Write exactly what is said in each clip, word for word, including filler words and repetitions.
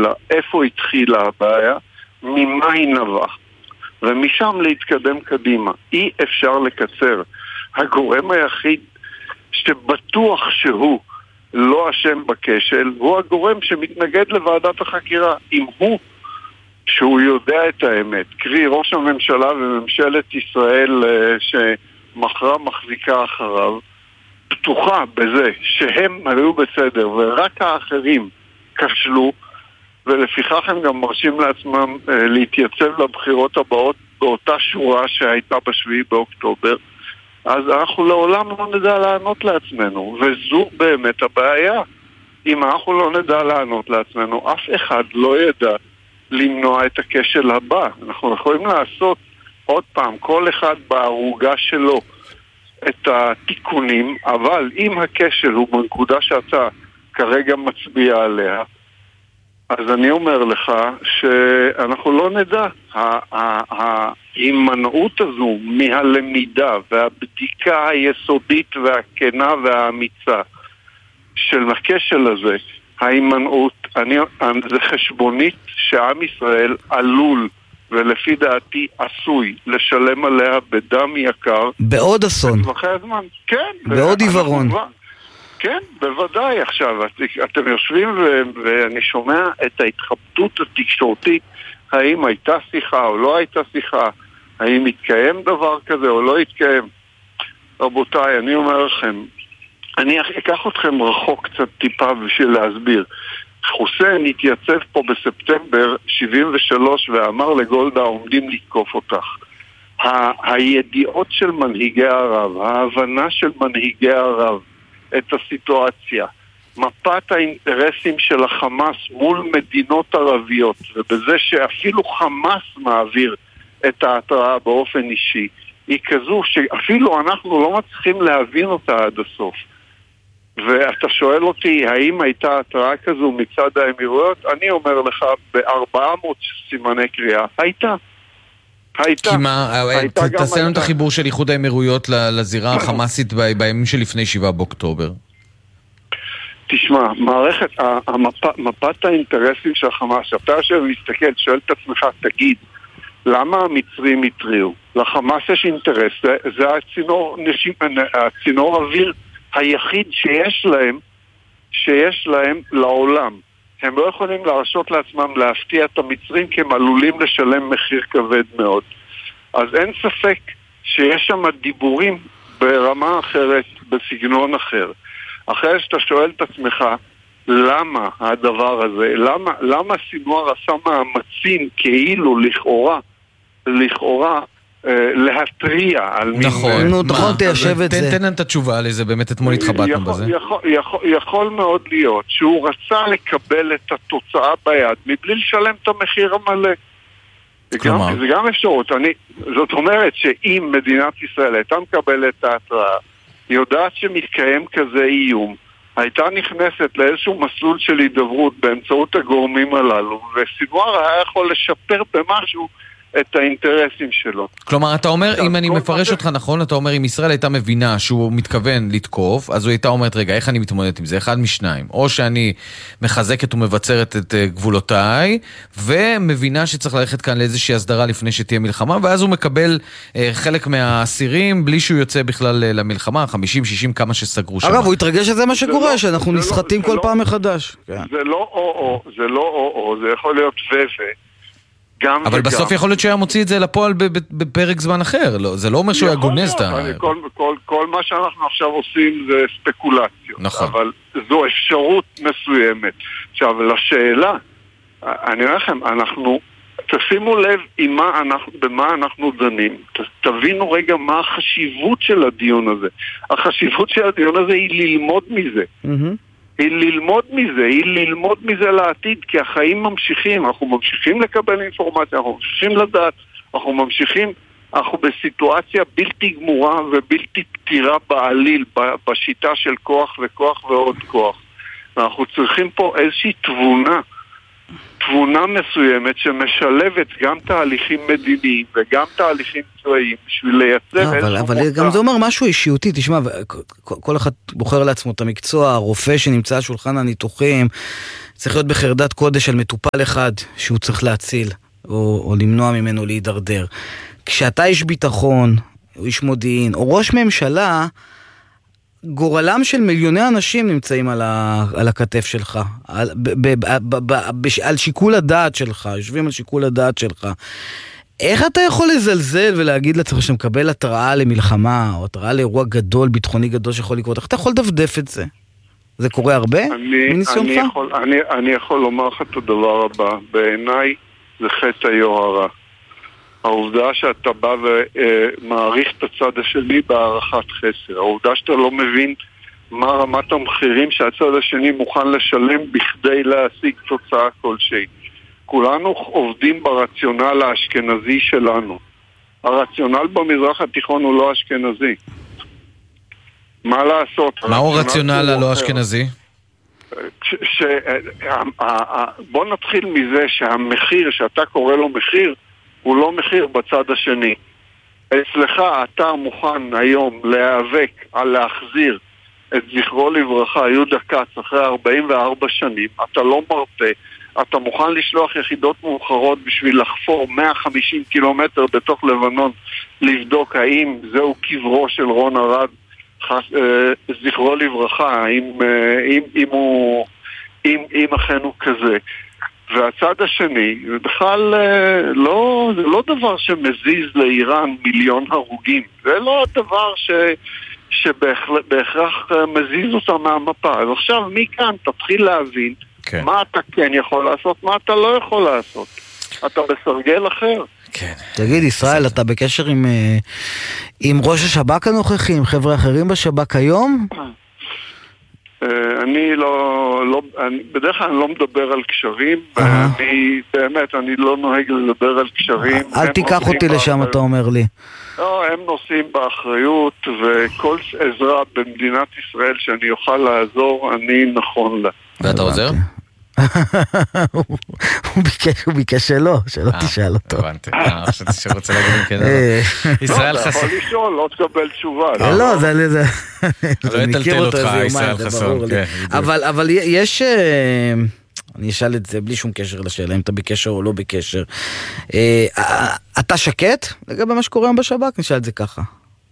התחילה, איפה התחילה הבעיה, ממה היא נבעה, ומשם להתקדם קדימה. אי אפשר לקצר. הגורם היחיד שבטוח שהוא לא אשם בכשל, הוא הגורם שמתנגד לוועדת החקירה. אם הוא, שהוא יודע את האמת, קרי ראש הממשלה וממשלת ישראל שמחרה מחזיקה אחריו, פתוחה בזה שהם היו בסדר ורק האחרים כשלו, ולפיכך הם גם מרשים לעצמם להתייצב לבחירות הבאות באותה שורה שהייתה בשביעי באוקטובר, אז אנחנו לעולם לא נדע לענות לעצמנו, וזו באמת הבעיה. אם אנחנו לא נדע לענות לעצמנו, אף אחד לא ידע למנוע את הכשל הבא. אנחנו יכולים לעשות עוד פעם, כל אחד בערוגה שלו, את התיקונים, אבל אם הכשל הוא בנקודה שאתה כרגע מצביע עליה, אז אני אומר לך שאנחנו לא נדע. ההימנעות הזו מהלמידה והבדיקה היסודית והכנה והאמיצה של הכשל הזה, ההימנעות, אני, זה חשבונית שעם ישראל עלול ולפי דעתי עשוי לשלם עליה בדם יקר. בעוד אסון. הזמן. כן. בעוד עיוורון. כן, בוודאי. עכשיו, את, אתם יושבים ו, ואני שומע את ההתחבטות התקשורתית, האם הייתה שיחה או לא הייתה שיחה, האם התקיים דבר כזה או לא התקיים. רבותיי, אני אומר לכם, אני אקח אתכם רחוק קצת טיפה בשביל להסביר. חוסיין התייצב פה בספטמבר שבעים ושלוש ואמר לגולדה, עומדים לתקוף אותך. ה- הידיעות של מנהיגי ערב, ההבנה של מנהיגי ערב את הסיטואציה, מפת האינטרסים של החמאס מול מדינות ערביות, ובזה שאפילו חמאס מעביר את ההתראה באופן אישי, היא כזו שאפילו אנחנו לא מצליחים להבין אותה עד הסוף. ואתה שואל אותי, האם הייתה התראה כזו מצד האמירויות? אני אומר לך, ב-ארבע מאות סימני קריאה, הייתה. הייתה. כי מה, תעשה לנו את החיבור של איחוד האמירויות לזירה החמאסית בימים שלפני שבעה באוקטובר. תשמע, מערכת, מפת האינטרסים של החמאס, שאתה יושב ומסתכל, שואל את עצמך, תגיד, למה המצרים התריעו? לחמאס יש אינטרס, זה, זה הצינור, נשים, הצינור אוויר היחיד שיש להם, שיש להם לעולם. הם לא יכולים להרשות לעצמם להפתיע את המצרים, כי הם עלולים לשלם מחיר כבד מאוד. אז אין ספק שיש שם דיבורים ברמה אחרת, בסגנון אחר. אחרי שאתה שואל את עצמך, למה הדבר הזה? למה, למה סינואר עשה מאמצים כאילו לכאורה, לכאורה, להתריע על מין... נכון, נו, נכון, תיישב את זה. תן לנו את התשובה על זה, באמת אתמול התחבטנו בזה. יכול מאוד להיות שהוא רצה לקבל את התוצאה ביד מבלי לשלם את המחיר המלא. זה גם אפשרות. זאת אומרת שאם מדינת ישראל הייתה מקבלת את ההתראה, היא יודעת שמתקיים כזה איום, הייתה נכנסת לאיזשהו מסלול של הידברות באמצעות הגורמים הללו, וסינואר היה יכול לשפר במשהו את האינטרסים שלו. כלומר, אתה אומר, אם אני מפרש אותך נכון, אתה אומר, אם ישראל הייתה מבינה שהוא מתכוון לתקוף, אז הוא הייתה אומרת, רגע, איך אני מתמודדת עם זה? אחד משניים. או שאני מחזקת ומבצרת את גבולותיי, ומבינה שצריך ללכת כאן לאיזושהי הסדרה לפני שתהיה מלחמה, ואז הוא מקבל חלק מהאסירים, בלי שהוא יוצא בכלל למלחמה, חמישים שישים כמה שסגרו שם. אגב, הוא התרגש את זה מה שקורה, שאנחנו נסחטים כל פעם מחדש. זה לא או-או, זה לא או-או, זה יכול להיות ו-ו. אבל וגם. בסוף יכול להיות שהיה מוציא את זה לפועל בפרק זמן אחר, לא, זה לא אומר שהוא היה גונז את ה... כל, כל, כל מה שאנחנו עכשיו עושים זה ספקולציות, נכון. אבל זו אפשרות מסוימת. עכשיו, לשאלה, אני אומר לכם, אנחנו, תשימו לב עם מה אנחנו, במה אנחנו דנים, תבינו רגע מה החשיבות של הדיון הזה. החשיבות של הדיון הזה היא ללמוד מזה. Mm-hmm. היא ללמוד מזה, היא ללמוד מזה לעתיד, כי החיים ממשיכים, אנחנו ממשיכים לקבל אינפורמציה, אנחנו ממשיכים לדעת, אנחנו ממשיכים, אנחנו בסיטואציה בלתי גמורה ובלתי פתירה בעליל, בשיטה של כוח וכוח ועוד כוח. ואנחנו צריכים פה איזושהי תבונה, תבונה מסוימת שמשלבת גם תהליכים מדיניים וגם תהליכים צבאיים בשביל לייצר אבל, אבל גם זה אומר משהו אישיותי, תשמע, כל אחד בוחר לעצמו את המקצוע, הרופא שנמצא על שולחן הניתוחים, צריך להיות בחרדת קודש על מטופל אחד שהוא צריך להציל, או, או למנוע ממנו להידרדר. כשאתה איש ביטחון, או איש מודיעין, או ראש ממשלה, גורלם של מיליוני אנשים נמצאים על, ה, על הכתף שלך, על, ב, ב, ב, ב, ב, על שיקול הדעת שלך, יושבים על שיקול הדעת שלך. איך אתה יכול לזלזל ולהגיד לעצמך שמקבל התראה למלחמה, או התראה לאירוע גדול, ביטחוני גדול שיכול לקרות? איך אתה יכול לדפדף את זה? זה קורה הרבה? אני, אני, יכול, אני, אני יכול לומר לך את הדבר הבא. בעיניי זה חטא היוהרה. העובדה שאתה בא ומעריך את הצד השני בהערכת חסר. העובדה שאתה לא מבין מה רמת המחירים שהצד השני מוכן לשלם בכדי להשיג תוצאה כלשהי. כולנו עובדים ברציונל האשכנזי שלנו. הרציונל במזרח התיכון הוא לא אשכנזי. מה לעשות? מהו הרציונל הלא אשכנזי? בוא נתחיל מזה שהמחיר שאתה קורא לו מחיר הוא לא מחיר בצד השני. אצלך אתה מוכן היום להיאבק על להחזיר את זכרו לברכה יהודה כץ אחרי ארבעים וארבע שנים. אתה לא מרפה, אתה מוכן לשלוח יחידות מאוחרות בשביל לחפור מאה וחמישים קילומטר בתוך לבנון לבדוק האם זהו קברו של רון ארד זכרו לברכה, אם, אם, אם, הוא, אם, אם אכן הוא כזה. והצד השני, בכלל לא, זה לא דבר שמזיז לאיראן מיליון הרוגים. זה לא דבר ש, שבהכרח מזיז אותה מהמפה. אז עכשיו מכאן תתחיל להבין כן. מה אתה כן יכול לעשות, מה אתה לא יכול לעשות. אתה בסרגל אחר. כן. תגיד, ישראל, אתה בקשר עם, עם ראש השב"כ הנוכחי, עם חבר'ה אחרים בשב"כ היום? אני לא, לא אני, בדרך כלל אני לא מדבר על קשרים, ואני, באמת, אני לא נוהג לדבר על קשרים. אל תיקח אותי לשם, אתה אומר לי. לא, הם נושאים באחריות, וכל עזרה במדינת ישראל שאני אוכל לעזור, אני נכון לה. ואתה עוזר? הוא ביקש שלא, שלא תשאל אותו. הבנתי, חשבתי שרוצה להגיד אם כן. ישראל חסון. אתה יכול לשאול, לא תקבל תשובה. לא, זה... לא יטלטל אותך, ישראל חסון. אבל יש... אני אשאל את זה בלי שום קשר לשאלה, אם אתה בקשר או לא בקשר. אתה שקט לגבי מה שקורה היום בשב"כ? נשאל את זה ככה.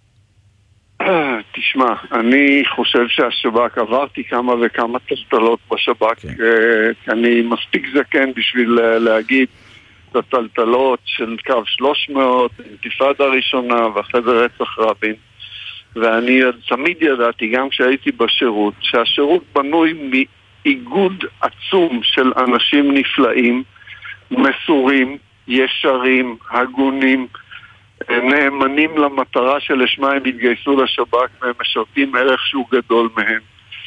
תשמע, אני חושב שהשב"כ, עברתי כמה וכמה טלטלות בשב"כ, כי אני מספיק זקן בשביל להגיד את הטלטלות של קו שלוש מאות, אינתיפאדה הראשונה ואחרי זה רצח רבין. ואני תמיד ידעתי, גם כשהייתי בשירות, שהשירות בנוי מאיגוד עצום של אנשים נפלאים, מסורים, ישרים, הגונים, נאמנים למטרה שלשמה הם התגייסו לשב"כ, והם משרתים ערך שהוא גדול מהם.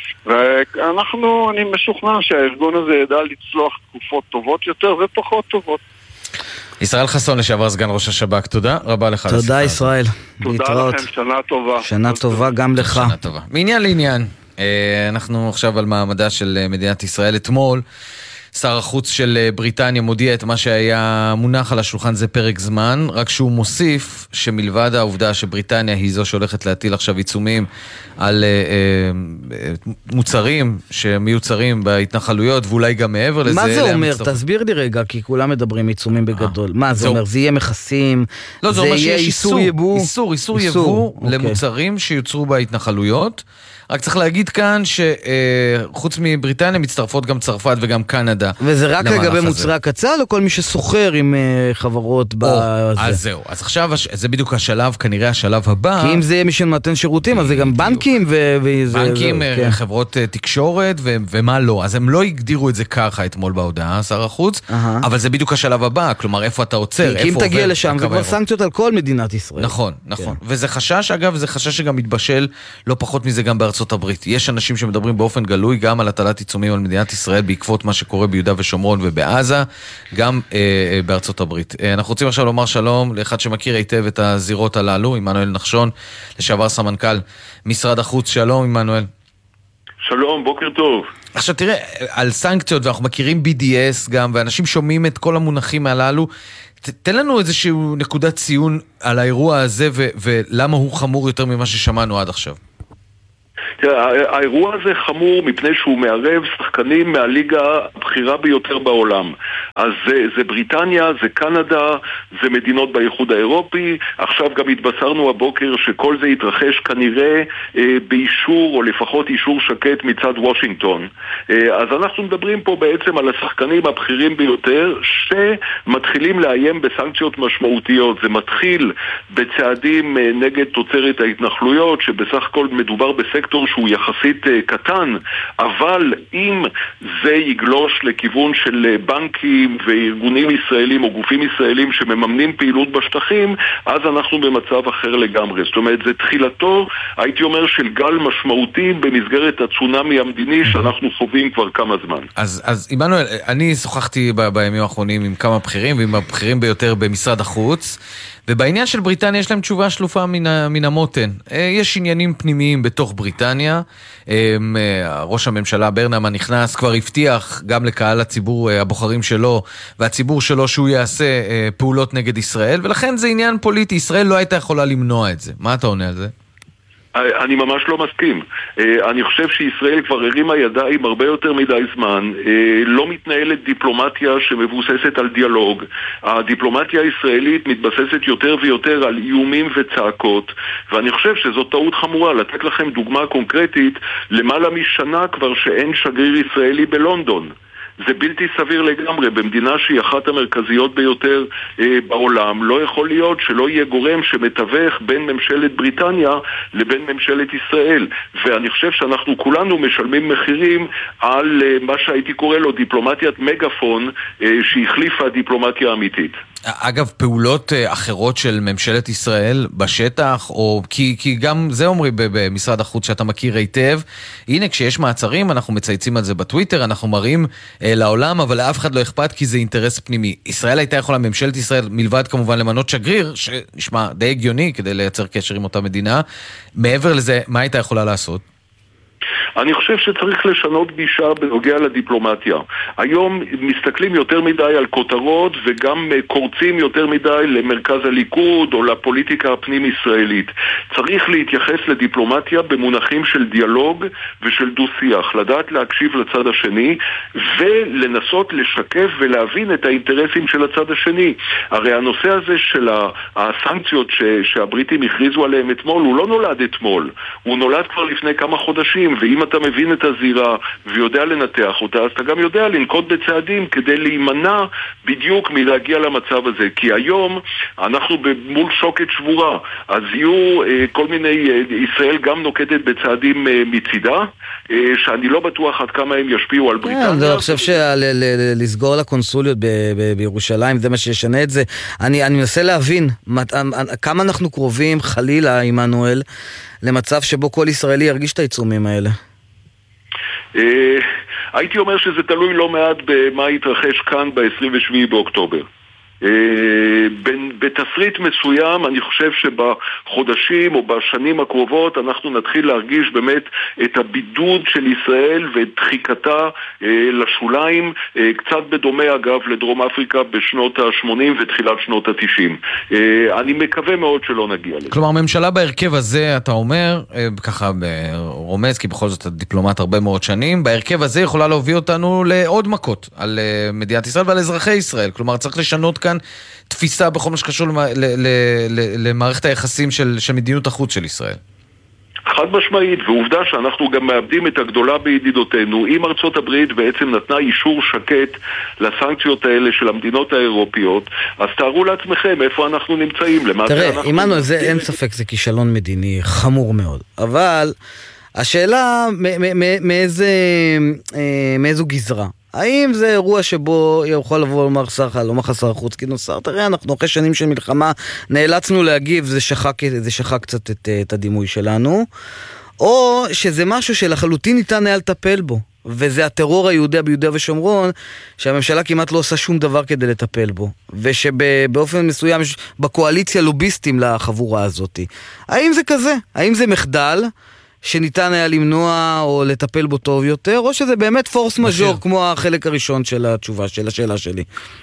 ואנחנו, אני משוכנע שהארגון הזה ידע לצלוח תקופות טובות יותר ופחות טובות. ישראל חסון, לשעבר סגן ראש השב"כ, תודה רבה לך. תודה ישראל. תודה לכם, שנה טובה. שנה טובה גם לך. שנה טובה. מעניין לעניין, אנחנו עכשיו על מעמדה של מדינת ישראל. אתמול שר החוץ של בריטניה מודיע את מה שהיה מונח על השולחן זה פרק זמן, רק שהוא מוסיף שמלבד העובדה שבריטניה היא זו שהולכת להטיל עכשיו עיצומים על אה, אה, מוצרים שמיוצרים בהתנחלויות ואולי גם מעבר לזה. מה זה אומר? מצטרפ... תסביר לי רגע, כי כולם מדברים עיצומים בגדול. אה, מה זה, זה אומר? זה יהיה מכסים? לא, זה, זה אומר יהיה שיש איסור יבוא? איסור, איסור, איסור יבוא אוקיי. למוצרים שיוצרו בהתנחלויות. רק צריך להגיד כאן שחוץ מבריטניה מצטרפות גם צרפת וגם קנדה. וזה רק לגבי מוצרי הקצה או כל מי שסוחר עם חברות בזה? אז זהו, אז עכשיו זה בדיוק השלב, כנראה השלב הבא. כי אם זה יהיה מי שנותן שירותים, אז זה גם בנקים ו... בנקים, חברות תקשורת ומה לא. אז הם לא הגדירו את זה ככה אתמול בהודעה, שר החוץ, אבל זה בדיוק השלב הבא, כלומר איפה אתה עוצר, כי אם תגיע לשם, זה כבר סנקציות על כל מדינת ישראל. נכון, נכון. וזה חשש, אגב, זה חשש שגם מתבשל לא פחות מזה גם בארצות הברית. יש אנשים שמדברים באופן גלוי גם על הטלת עיצומים על מדינת ישראל בעקבות מה שקורה ביהודה ושומרון ובעזה, גם אה, בארצות הברית. אה, אנחנו רוצים עכשיו לומר שלום לאחד שמכיר היטב את הזירות הללו, עמנואל נחשון, לשעבר סמנכ"ל משרד החוץ. שלום עמנואל. שלום, בוקר טוב. עכשיו תראה, על סנקציות, ואנחנו מכירים בי די אס גם, ואנשים שומעים את כל המונחים הללו, ת, תן לנו איזשהו נקודת ציון על האירוע הזה ו- ולמה הוא חמור יותר ממה ששמענו עד עכשיו. האירוע הזה חמור מפני שהוא מערב שחקנים מהליגה הבכירה ביותר בעולם. אז זה, זה בריטניה, זה קנדה, זה מדינות באיחוד האירופי. עכשיו גם התבשרנו הבוקר שכל זה יתרחש כנראה אה, באישור, או לפחות אישור שקט מצד וושינגטון. אה, אז אנחנו מדברים פה בעצם על השחקנים הבכירים ביותר שמתחילים לאיים בסנקציות משמעותיות. זה מתחיל בצעדים אה, נגד תוצרת ההתנחלויות, שבסך הכל מדובר בסקטור שהוא יחסית אה, קטן, אבל אם זה יגלוש לכיוון של בנקים וארגונים ישראלים או גופים ישראלים שמממנים פעילות בשטחים, אז אנחנו במצב אחר לגמרי. זאת אומרת, זה תחילתו, הייתי אומר, של גל משמעותי במסגרת הצונמי המדיני שאנחנו חווים כבר כמה זמן. אז, אז עמנואל, אני שוחחתי ב- בימים האחרונים עם כמה בכירים, ועם הבכירים ביותר במשרד החוץ, ובעניין של בריטניה יש להם תשובה שלופה מן, מן המותן. יש עניינים פנימיים בתוך בריטניה. ראש הממשלה ברנמן נכנס, כבר הבטיח גם לקהל הציבור הבוחרים שלו והציבור שלו שהוא יעשה פעולות נגד ישראל, ולכן זה עניין פוליטי. ישראל לא הייתה יכולה למנוע את זה. מה אתה עונה על זה? אני ממש לא מסכים. אני חושב שישראל כבר הרימה ידיים הרבה יותר מדי זמן. לא מתנהלת דיפלומטיה שמבוססת על דיאלוג. הדיפלומטיה הישראלית מתבססת יותר ויותר על איומים וצעקות, ואני חושב שזו טעות חמורה. לתת לכם דוגמה קונקרטית, למעלה משנה כבר שאין שגריר ישראלי בלונדון. זה בלתי סביר לגמרי. במדינה שהיא אחת המרכזיות ביותר אה, בעולם, לא יכול להיות שלא יהיה גורם שמתווך בין ממשלת בריטניה לבין ממשלת ישראל. ואני חושב שאנחנו כולנו משלמים מחירים על אה, מה שהייתי קורא לו דיפלומטיית מגפון, אה, שהחליפה דיפלומטיה אמיתית. אגב, פעולות אחרות של ממשלת ישראל בשטח, או כי, כי גם זה אומרים במשרד החוץ שאתה מכיר היטב, הנה כשיש מעצרים אנחנו מצייצים על זה בטוויטר, אנחנו מראים אה, לעולם, אבל לאף אחד לא אכפת כי זה אינטרס פנימי. ישראל הייתה יכולה, ממשלת ישראל, מלבד כמובן למנות שגריר, שנשמע די הגיוני כדי לייצר קשר עם אותה מדינה, מעבר לזה, מה הייתה יכולה לעשות? אני חושב שצריך לשנות גישה בנוגע לדיפלומטיה. היום מסתכלים יותר מדי על כותרות וגם קורצים יותר מדי למרכז הליכוד או לפוליטיקה הפנים-ישראלית. צריך להתייחס לדיפלומטיה במונחים של דיאלוג ושל דו-שיח, לדעת להקשיב לצד השני ולנסות לשקף ולהבין את האינטרסים של הצד השני. הרי הנושא הזה של הסנקציות שהבריטים הכריזו עליהם אתמול, הוא לא נולד אתמול, הוא נולד כבר לפני כמה חודשים, ואם אתה מבין את הזירה ויודע לנתח אותה, אז אתה גם יודע לנקוט בצעדים כדי להימנע בדיוק מלהגיע למצב הזה. כי היום אנחנו מול שוקת שבורה, אז יהיו אה, כל מיני, אה, ישראל גם נוקטת בצעדים אה, מצידה, אה, שאני לא בטוח עד כמה הם ישפיעו על בריטניה. אני חושב שלסגור לקונסוליות בירושלים, זה מה שישנה את זה. אני מנסה להבין כמה אנחנו קרובים, חלילה, עמנואל, למצב שבו כל ישראלי ירגיש את העיצומים האלה. הייתי אומר שזה תלוי לא מעט במה יתרחש כאן ב-עשרים ושבעה באוקטובר. בתסריט מסוים אני חושב שבחודשים או בשנים הקרובות אנחנו נתחיל להרגיש באמת את הבידוד של ישראל ואת דחיקתה לשוליים, קצת בדומה אגב לדרום אפריקה בשנות ה-שמונים ותחילת שנות ה-תשעים. אני מקווה מאוד שלא נגיע לזה. כלומר, ממשלה בהרכב הזה, אתה אומר, ככה ברומז, כי בכל זאת הדיפלומט הרבה מאוד שנים, בהרכב הזה יכולה להוביל אותנו לעוד מכות על מדינת ישראל ועל אזרחי ישראל. כלומר, צריך לשנות כאן תפיסה בכל מה שקשור למערכת היחסים של, של מדיניות החוץ של ישראל. חד משמעית, ועובדה שאנחנו גם מאבדים את הגדולה בידידותינו. אם ארצות הברית בעצם נתנה אישור שקט לסנקציות האלה של המדינות האירופיות, אז תארו לעצמכם איפה אנחנו נמצאים. תראה, עמנואל, זה אין ספק, זה כישלון מדיני חמור מאוד. אבל השאלה מאיזה, מאיזו גזרה? האם זה אירוע שבו יכול לבוא לומר שר חל, לומר שר החוץ, כי נוסר, תראה, אנחנו אחרי שנים של מלחמה נאלצנו להגיב, זה שחק, זה שחק קצת את, את הדימוי שלנו, או שזה משהו שלחלוטין ניתן היה לטפל בו, וזה הטרור היהודי ביהודה ושומרון, שהממשלה כמעט לא עושה שום דבר כדי לטפל בו, ושבאופן מסוים יש בקואליציה לוביסטים לחבורה הזאת. האם זה כזה? האם זה מחדל שניתן היה למנוע או לטפל בו טוב יותר, או שזה באמת פורס מז'ור, כמו החלק הראשון של התשובה, של השאלה שלי?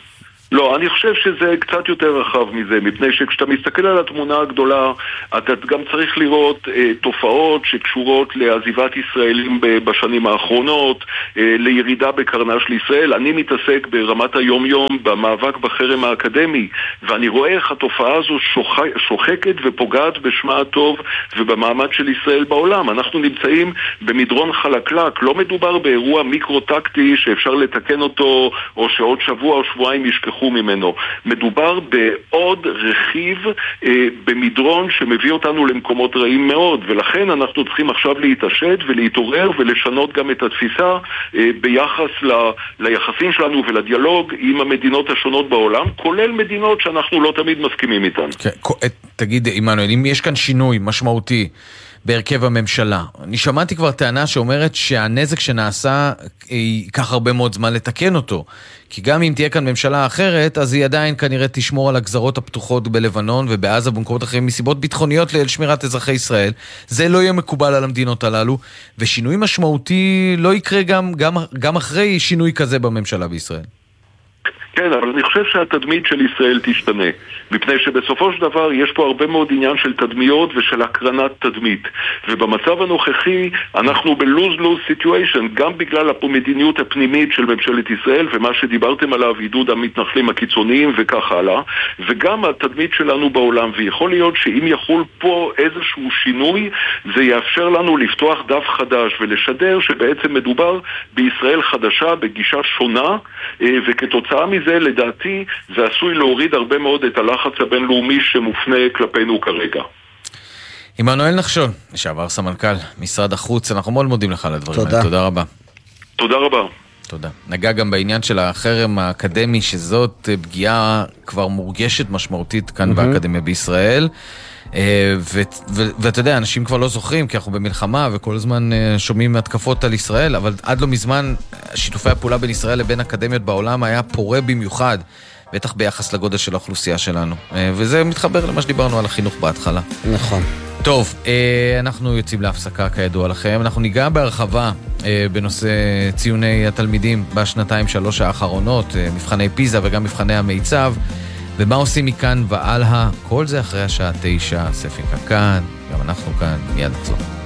לא, אני חושב שזה קצת יותר רחב מזה, מפני שכשאתה מסתכל על התמונה הגדולה, אתה גם צריך לראות אה, תופעות שקשורות לעזיבת ישראלים בשנים האחרונות, אה, לירידה בקרנה של ישראל. אני מתעסק ברמת היום-יום במאבק בחרם האקדמי, ואני רואה איך התופעה הזו שוח... שוחקת ופוגעת בשמה הטוב ובמעמד של ישראל בעולם. אנחנו נמצאים במדרון חלקלק, לא מדובר באירוע מיקרו-טקטי שאפשר לתקן אותו, או שעוד שבוע או שבועיים ישכחו ממנו. מדובר בעוד רכיב אה, במדרון שמביא אותנו למקומות רעים מאוד, ולכן אנחנו צריכים עכשיו להתעשת ולהתעורר ולשנות גם את התפיסה אה, ביחס ל, ליחסים שלנו ולדיאלוג עם המדינות השונות בעולם, כולל מדינות שאנחנו לא תמיד מסכימים איתן. Okay. תגיד, עמנואל, אם יש כאן שינוי משמעותי בהרכב הממשלה, אני שמעתי כבר טענה שאומרת שהנזק שנעשה ייקח הרבה מאוד זמן לתקן אותו, כי גם אם תהיה כאן ממשלה אחרת, אז היא עדיין כנראה תשמור על הגזרות הפתוחות בלבנון ובעזה ובמקומות אחרים מסיבות ביטחוניות לשמירת אזרחי ישראל. זה לא יהיה מקובל על המדינות הללו, ושינוי משמעותי לא יקרה גם, גם, גם אחרי שינוי כזה בממשלה בישראל. כן, אבל אני חושב שהתדמית של ישראל תשתנה, מפני שבסופו של דבר יש פה הרבה מאוד עניין של תדמיות ושל הקרנת תדמית, ובמצב הנוכחי אנחנו ב-lose-lose situation, גם בגלל המדיניות הפנימית של ממשלת ישראל ומה שדיברתם עליו, עידוד המתנחלים הקיצוניים וכך הלאה, וגם התדמית שלנו בעולם, ויכול להיות שאם יחול פה איזשהו שינוי, זה יאפשר לנו לפתוח דף חדש ולשדר שבעצם מדובר בישראל חדשה, בגישה שונה, וכתוצאה מזה לדעתי זה עשוי להוריד הרבה מאוד את הלחץ הבינלאומי שמופנה כלפינו כרגע. עמנואל נחשון, לשעבר סמנכ"ל משרד החוץ, אנחנו מאוד מודים לך על הדברים תודה. האלה. תודה רבה. תודה רבה. תודה. נגע גם בעניין של החרם האקדמי, שזאת פגיעה כבר מורגשת משמעותית כאן mm-hmm. באקדמיה בישראל. ואתה יודע, אנשים כבר לא זוכרים, כי אנחנו במלחמה וכל הזמן שומעים התקפות על ישראל, אבל עד לא מזמן שיתופי הפעולה בין ישראל לבין אקדמיות בעולם היה פורה במיוחד, בטח ביחס לגודל של האוכלוסייה שלנו, וזה מתחבר למה שדיברנו על החינוך בהתחלה. נכון. טוב, אנחנו יוצאים להפסקה כידוע לכם, אנחנו ניגע בהרחבה בנושא ציוני התלמידים בשנתיים שלוש האחרונות, מבחני פיזה וגם מבחני המיצב, ומה עושים מכאן והלאה, כל זה אחרי השעה תשע, ספינקה כאן, גם אנחנו כאן, מיד נחזור.